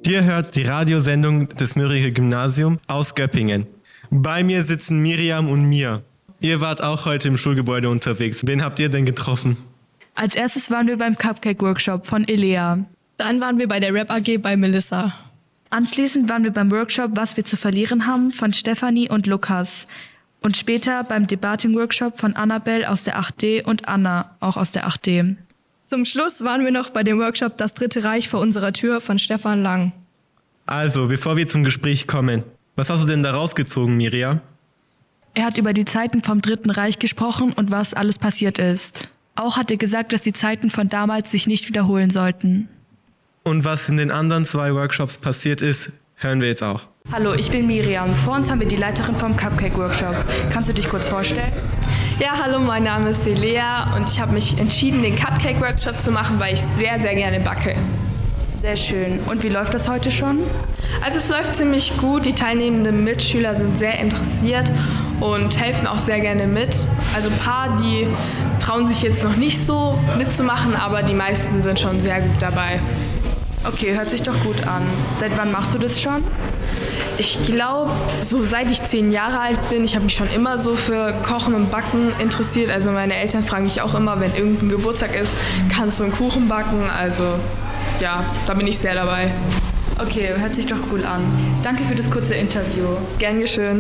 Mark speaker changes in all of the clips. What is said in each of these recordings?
Speaker 1: Ihr hört die Radiosendung des Mörike Gymnasium aus Göppingen. Bei mir sitzen Miriam und Mia. Ihr wart auch heute im Schulgebäude unterwegs. Wen habt ihr denn getroffen?
Speaker 2: Als erstes waren wir beim Cupcake-Workshop von Elea.
Speaker 3: Dann waren wir bei der Rap AG bei Melissa.
Speaker 2: Anschließend waren wir beim Workshop Was wir zu verlieren haben von Stefanie und Lukas. Und später beim Debating-Workshop von Annabelle aus der 8D und Anna, auch aus der 8D.
Speaker 3: Zum Schluss waren wir noch bei dem Workshop Das Dritte Reich vor unserer Tür von Stefan Lang.
Speaker 1: Also, bevor wir zum Gespräch kommen, was hast du denn da rausgezogen, Miriam?
Speaker 2: Er hat über die Zeiten vom Dritten Reich gesprochen und was alles passiert ist. Auch hat er gesagt, dass die Zeiten von damals sich nicht wiederholen sollten.
Speaker 1: Und was in den anderen 2 Workshops passiert ist, hören wir jetzt auch.
Speaker 2: Hallo, ich bin Miriam. Vor uns haben wir die Leiterin vom Cupcake-Workshop. Kannst du dich kurz vorstellen?
Speaker 4: Ja, hallo, mein Name ist Elea und ich habe mich entschieden, den Cupcake-Workshop zu machen, weil ich sehr, sehr gerne backe.
Speaker 2: Sehr schön. Und wie läuft das heute schon?
Speaker 4: Also es läuft ziemlich gut. Die teilnehmenden Mitschüler sind sehr interessiert und helfen auch sehr gerne mit. Also ein paar, die trauen sich jetzt noch nicht so mitzumachen, aber die meisten sind schon sehr gut dabei.
Speaker 2: Okay, hört sich doch gut an. Seit wann machst du das schon?
Speaker 4: Ich glaube, so seit ich 10 Jahre alt bin, ich habe mich schon immer so für Kochen und Backen interessiert. Also meine Eltern fragen mich auch immer, wenn irgendein Geburtstag ist, kannst du einen Kuchen backen? Also ja, da bin ich sehr dabei.
Speaker 2: Okay, hört sich doch cool an. Danke für das kurze Interview.
Speaker 4: Gern geschehen.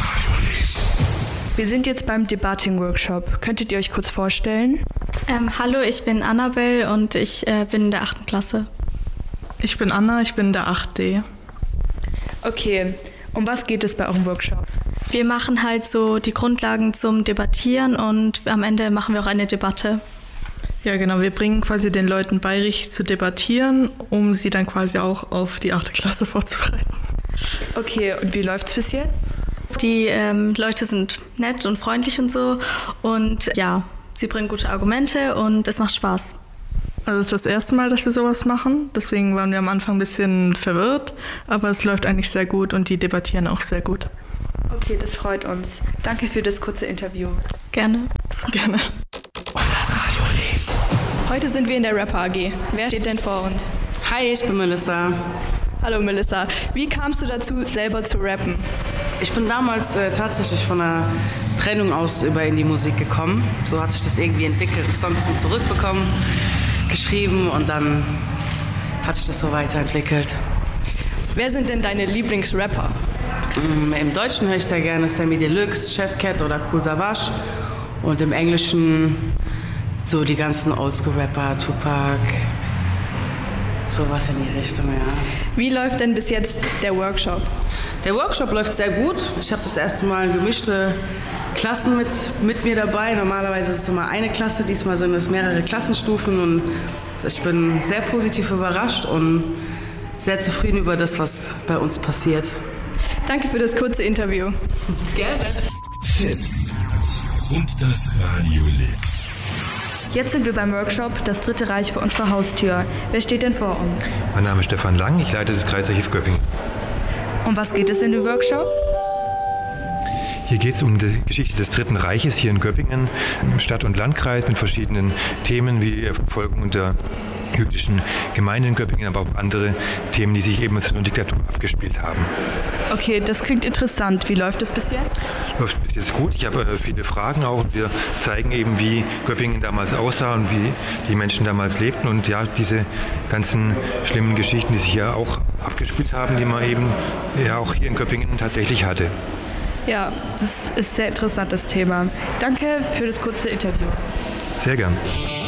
Speaker 2: Wir sind jetzt beim Debating-Workshop. Könntet ihr euch kurz vorstellen?
Speaker 5: Hallo, ich bin Annabelle und ich bin in der 8. Klasse.
Speaker 6: Ich bin Anna, ich bin in der 8D.
Speaker 2: Okay, um was geht es bei eurem Workshop?
Speaker 5: Wir machen halt so die Grundlagen zum Debattieren und am Ende machen wir auch eine Debatte.
Speaker 6: Ja, genau, wir bringen quasi den Leuten bei, richtig zu debattieren, um sie dann quasi auch auf die 8. Klasse vorzubereiten.
Speaker 2: Okay, und wie läuft's bis jetzt?
Speaker 5: Die Leute sind nett und freundlich und so und ja, sie bringen gute Argumente und es macht Spaß.
Speaker 6: Also es ist das erste Mal, dass wir sowas machen, deswegen waren wir am Anfang ein bisschen verwirrt, aber es läuft eigentlich sehr gut und die debattieren auch sehr gut.
Speaker 2: Okay, das freut uns. Danke für das kurze Interview.
Speaker 5: Gerne.
Speaker 6: Gerne.
Speaker 3: Heute sind wir in der Rap AG. Wer steht denn vor uns?
Speaker 7: Hi, ich bin Melissa.
Speaker 3: Hallo Melissa. Wie kamst du dazu, selber zu rappen?
Speaker 7: Ich bin damals tatsächlich von einer Trennung aus in die Musik gekommen. So hat sich das irgendwie entwickelt, einen Song zum Zurückbekommen, geschrieben und dann hat sich das so weiterentwickelt.
Speaker 3: Wer sind denn deine Lieblingsrapper?
Speaker 7: Im Deutschen höre ich sehr gerne Sammy Deluxe, Chef Cat oder Kool Savas. Und im Englischen so die ganzen Oldschool-Rapper, Tupac, sowas in die Richtung, ja.
Speaker 3: Wie läuft denn bis jetzt der Workshop?
Speaker 7: Der Workshop läuft sehr gut. Ich habe das erste Mal gemischte Klassen mit mir dabei. Normalerweise ist es immer eine Klasse, diesmal sind es mehrere Klassenstufen und ich bin sehr positiv überrascht und sehr zufrieden über das, was bei uns passiert.
Speaker 3: Danke für das kurze Interview.
Speaker 7: Gerne.
Speaker 8: Tipps und das Radio lebt.
Speaker 2: Jetzt sind wir beim Workshop Das Dritte Reich vor unserer Haustür. Wer steht denn vor uns?
Speaker 9: Mein Name ist Stefan Lang, ich leite das Kreisarchiv Göppingen.
Speaker 2: Um was geht es in dem Workshop?
Speaker 9: Hier geht es um die Geschichte des Dritten Reiches hier in Göppingen, Stadt und Landkreis mit verschiedenen Themen wie die Verfolgung der jüdischen Gemeinden in Göppingen, aber auch andere Themen, die sich eben in der Diktatur abgespielt haben.
Speaker 2: Okay, das klingt interessant. Wie läuft es bis jetzt?
Speaker 9: Läuft bis jetzt gut. Ich habe viele Fragen auch. Wir zeigen eben, wie Göppingen damals aussah und wie die Menschen damals lebten und ja, diese ganzen schlimmen Geschichten, die sich hier auch abgespielt haben, die man eben ja auch hier in Göppingen tatsächlich hatte.
Speaker 2: Ja, das ist ein sehr interessantes Thema. Danke für das kurze Interview.
Speaker 9: Sehr gern.